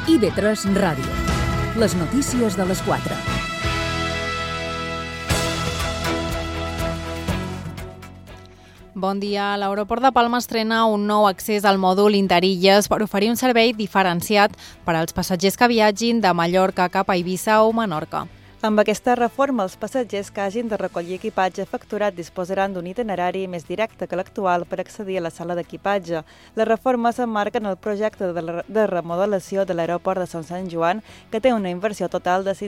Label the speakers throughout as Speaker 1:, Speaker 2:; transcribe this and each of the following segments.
Speaker 1: IB3 Ràdio. Les notícies de les 4.
Speaker 2: Bon dia. L'aeroport de Palma estrena un nou accés al mòdul Interilles per oferir un servei diferenciat per als passatgers que viatgin de Mallorca cap a Eivissa o Menorca.
Speaker 3: Amb aquesta reforma, els passatgers que hagin de recollir equipatge facturat disposaran d'un itinerari més directe que l'actual per accedir a la sala d'equipatge. La reforma s'emmarca en el projecte de remodelació de l'aeroport de Sant Joan, que té una inversió total de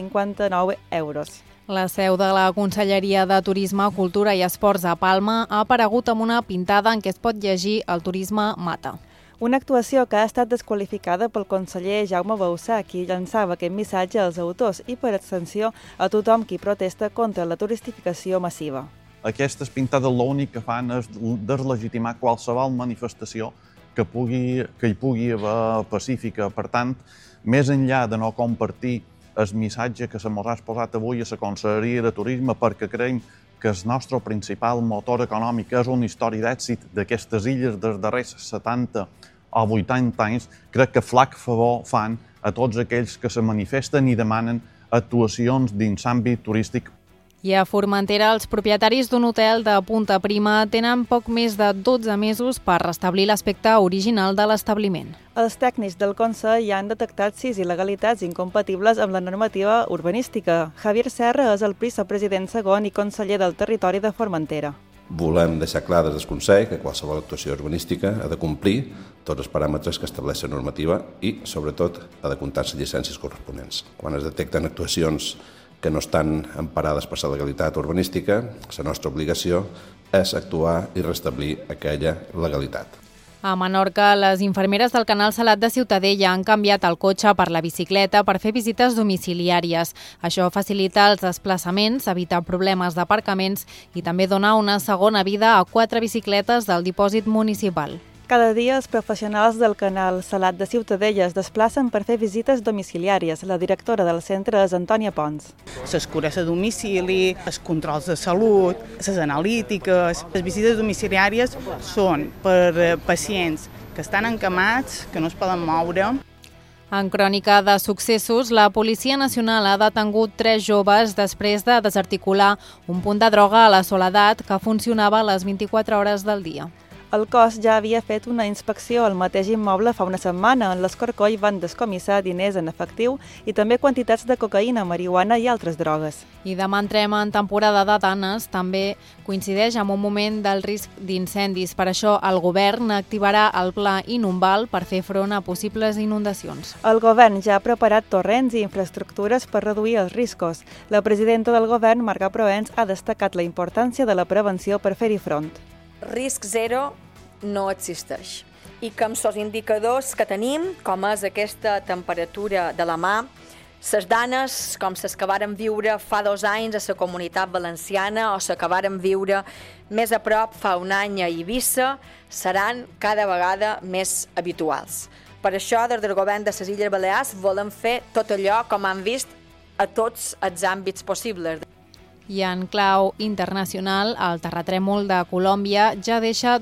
Speaker 3: 559 euros.
Speaker 2: La seu de la Conselleria de Turisme, Cultura i Esports a Palma ha aparegut amb una pintada en què es pot llegir "El turisme mata".
Speaker 3: Una actuació que ha estat desqualificada pel conseller Jaume Bausà, qui llançava aquest missatge als autors i, per extensió, a tothom qui protesta contra la turistificació massiva.
Speaker 4: Aquestes pintades l'únic que fan és deslegitimar qualsevol manifestació que hi pugui haver pacífica. Per tant, més enllà de no compartir el missatge que se mos ha exposat avui a la Conselleria de Turisme, perquè creiem que el nostre principal motor econòmic és una història d'èxit d'aquestes illes dels darrers 70 o 80 anys, crec que flac favor fan a tots aquells que se manifesten i demanen actuacions dins l'àmbit turístic.
Speaker 2: I a Formentera, els propietaris d'un hotel de Punta Prima tenen poc més de 12 mesos per restablir l'aspecte original de l'establiment.
Speaker 3: Els tècnics del Consell ja han detectat 6 il·legalitats incompatibles amb la normativa urbanística. Javier Serra és el vicepresident segon i conseller del Territori de Formentera.
Speaker 5: Volem deixar clar des del Consell que qualsevol actuació urbanística ha de complir tots els paràmetres que estableix la normativa i, sobretot, ha de comptar les llicències corresponents. Quan es detecten actuacions que no estan emparades per la legalitat urbanística, la nostra obligació és actuar i restablir aquella legalitat.
Speaker 2: A Menorca, les infermeres del Canal Salat de Ciutadella han canviat el cotxe per la bicicleta per fer visites domiciliàries. Això facilita els desplaçaments, evita problemes d'aparcaments i també dona una segona vida a 4 bicicletes del dipòsit municipal.
Speaker 3: Cada dia els professionals del Canal Salat de Ciutadella es desplacen per fer visites domiciliàries. La directora del centre és Antònia Pons.
Speaker 6: Les cures a domicili, els controls de salut, les analítiques. Les visites domiciliàries són per pacients que estan encamats, que no es poden moure.
Speaker 2: En crònica de successos, la Policia Nacional ha detengut 3 joves després de desarticular un punt de droga a la Soledat que funcionava a les 24 hores del dia.
Speaker 3: El cos ja havia fet una inspecció al mateix immoble fa una setmana. En l'escorcoll van descomissar diners en efectiu i també quantitats de cocaïna, marihuana i altres drogues.
Speaker 2: I demà entrem en temporada de danes. També coincideix amb un moment del risc d'incendis. Per això el govern activarà el pla Inunval per fer front a possibles inundacions.
Speaker 3: El govern ja ha preparat torrents i infraestructures per reduir els riscos. La presidenta del govern, Marga Proens, ha destacat la importància de la prevenció per fer-hi front.
Speaker 7: Risc zero no existeix. I que amb els indicadors que tenim, com és aquesta temperatura de la mà, les danes, com les que varen viure fa 2 anys a la Comunitat Valenciana o les que varen viure més a prop fa un any a Eivissa, seran cada vegada més habituals. Per això, des del govern de les Illes Balears, volem fer tot allò, com han vist, a tots els àmbits possibles.
Speaker 2: I en clau internacional, el terratrèmol de Colòmbia ja deixa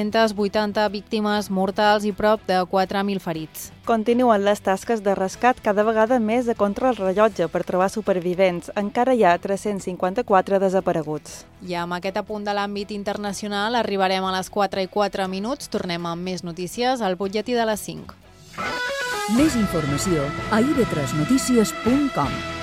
Speaker 2: 280 víctimes mortals i prop de 4.000 ferits.
Speaker 3: Continuen les tasques de rescat cada vegada més a contrarrellotge per trobar supervivents. Encara hi ha 354 desapareguts.
Speaker 2: I amb aquest apunt de l'àmbit internacional arribarem a les 4:04. Tornem amb més notícies al butlletí de les 5.
Speaker 1: Més informació a ib3notícies.com.